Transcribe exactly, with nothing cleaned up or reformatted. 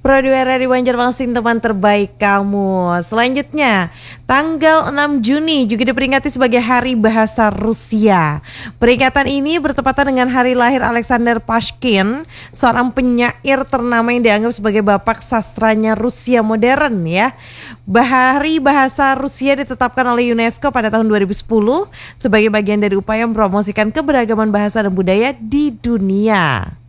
Prodi W R R I Banjarmasin, teman terbaik kamu. Selanjutnya, tanggal enam Juni juga diperingati sebagai Hari Bahasa Rusia. Peringatan ini bertepatan dengan hari lahir Alexander Pushkin, seorang penyair ternama yang dianggap sebagai bapak sastranya Rusia modern ya. Hari Bahasa Rusia ditetapkan oleh UNESCO pada tahun dua ribu sepuluh sebagai bagian dari upaya mempromosikan keberagaman bahasa dan budaya di dunia.